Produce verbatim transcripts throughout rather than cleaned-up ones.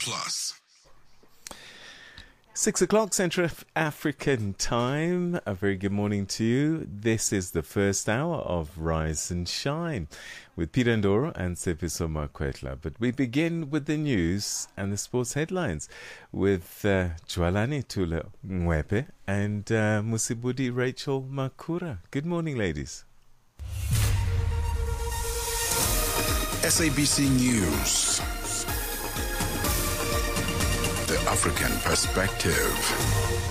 Plus. Six o'clock Central African time. A very good morning to you. This is the first hour of Rise and Shine with Peter Ndoro and Sepiso Makwetla. But we begin with the news and the sports headlines with uh, Jwalani Tula Mwepe and uh, Musibudi Rachel Makura. Good morning, ladies. S A B C News. The African Perspective.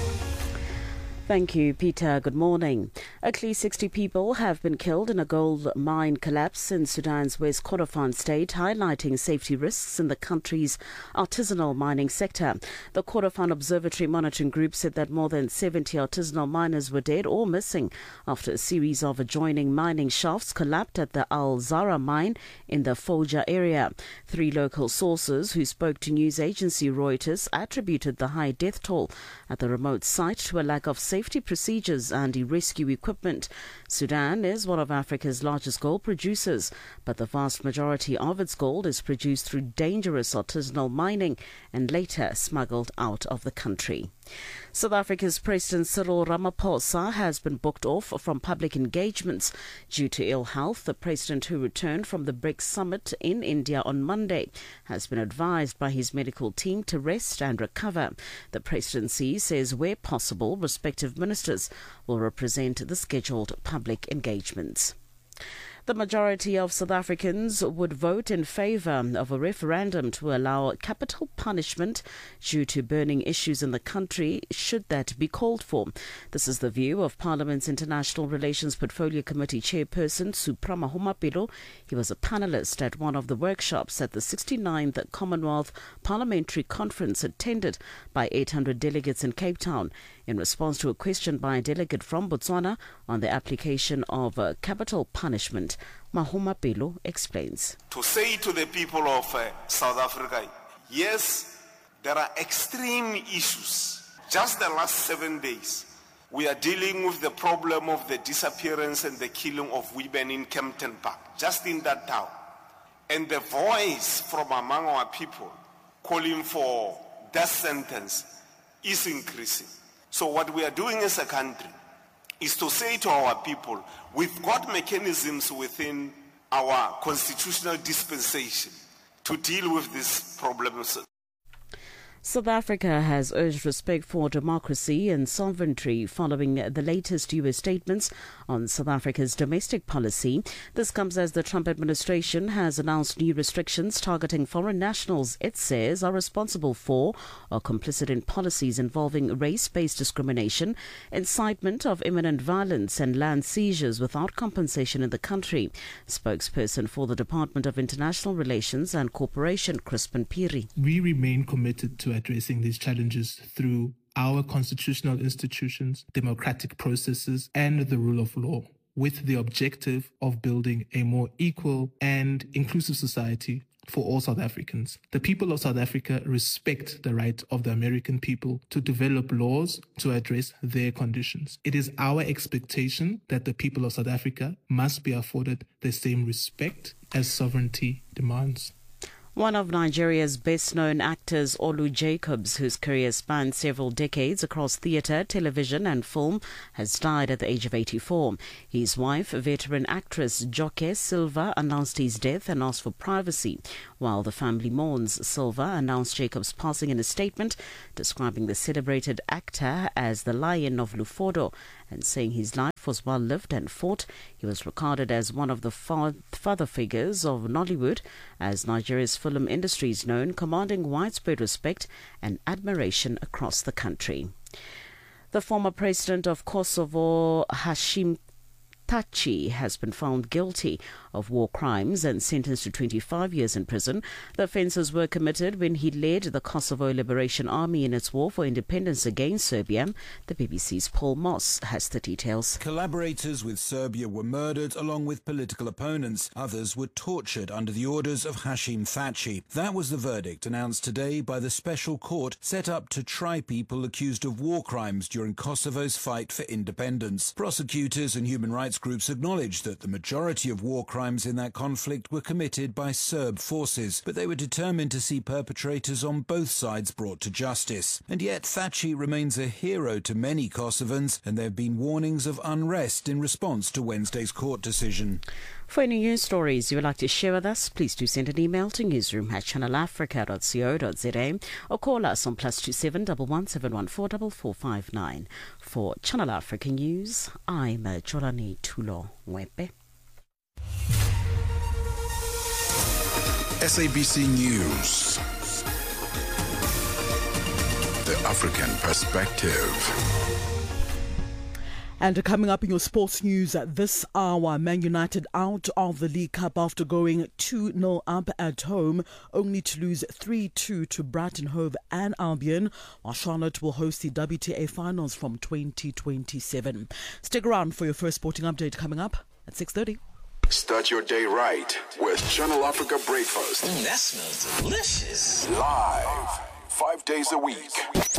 Thank you, Peter. Good morning. At least sixty people have been killed in a gold mine collapse in Sudan's West Kordofan state, highlighting safety risks in the country's artisanal mining sector. The Kordofan Observatory Monitoring Group said that more than seventy artisanal miners were dead or missing after a series of adjoining mining shafts collapsed at the Al Zara mine in the Fouja area. Three local sources who spoke to news agency Reuters attributed the high death toll at the remote site to a lack of safety Safety procedures and rescue equipment. Sudan is one of Africa's largest gold producers, but the vast majority of its gold is produced through dangerous artisanal mining and later smuggled out of the country. South Africa's President Cyril Ramaphosa has been booked off from public engagements due to ill health. The president, who returned from the BRICS summit in India on Monday, has been advised by his medical team to rest and recover. The presidency says where possible, respective ministers will represent the scheduled public engagements. The majority of South Africans would vote in favour of a referendum to allow capital punishment due to burning issues in the country, should that be called for. This is the view of Parliament's International Relations Portfolio Committee Chairperson Supra Mahumapelo. He was a panellist at one of the workshops at the sixty-ninth Commonwealth Parliamentary Conference attended by eight hundred delegates in Cape Town. In response to a question by a delegate from Botswana on the application of uh, capital punishment, Mahumapelo explains. To say to the people of uh, South Africa, yes, there are extreme issues. Just the last seven days, we are dealing with the problem of the disappearance and the killing of women in Kempton Park, just in that town. And the voice from among our people calling for death sentence is increasing. So what we are doing as a country is to say to our people, we've got mechanisms within our constitutional dispensation to deal with these problems. South Africa has urged respect for democracy and sovereignty following the latest U S statements on South Africa's domestic policy. This comes as the Trump administration has announced new restrictions targeting foreign nationals it says are responsible for or complicit in policies involving race-based discrimination, incitement of imminent violence and land seizures without compensation in the country. Spokesperson for the Department of International Relations and Cooperation, Crispin Piri. We remain committed to addressing these challenges through our constitutional institutions, democratic processes, and the rule of law, with the objective of building a more equal and inclusive society for all South Africans. The people of South Africa respect the right of the American people to develop laws to address their conditions. It is our expectation that the people of South Africa must be afforded the same respect as sovereignty demands. One of Nigeria's best-known actors, Olu Jacobs, whose career spanned several decades across theatre, television and film, has died at the age of eighty-four. His wife, veteran actress Joke Silva, announced his death and asked for privacy. While the family mourns, Silva announced Jacobs' passing in a statement, describing the celebrated actor as the Lion of Lufodo and saying his life was well-lived and fought. He was regarded as one of the father figures of Nollywood, as Nigeria's film industry is known, commanding widespread respect and admiration across the country. The former president of Kosovo, Hashim Thaçi, has been found guilty of war crimes and sentenced to twenty-five years in prison. The offences were committed when he led the Kosovo Liberation Army in its war for independence against Serbia. The B B C's Paul Moss has the details. Collaborators with Serbia were murdered along with political opponents. Others were tortured under the orders of Hashim Thaçi. That was the verdict announced today by the special court set up to try people accused of war crimes during Kosovo's fight for independence. Prosecutors and human rights rights groups acknowledged that the majority of war crimes in that conflict were committed by Serb forces, but they were determined to see perpetrators on both sides brought to justice. And yet Thaçi remains a hero to many Kosovans, and there have been warnings of unrest in response to Wednesday's court decision. For any news stories you would like to share with us, please do send an email to newsroom at channel africa dot co dot za or call us on plus two seven one one seven one four four four five nine. For Channel Africa News, I'm Jolani Tulo Mwepe. S A B C News. The African Perspective. And coming up in your sports news at this hour, Man United out of the League Cup after going two nil up at home, only to lose three two to Brighton Hove and Albion, while Charlotte will host the W T A finals from twenty twenty-seven. Stick around for your first sporting update coming up at six thirty. Start your day right with Channel Africa Breakfast. Mm, that smells delicious. Live, five days a week.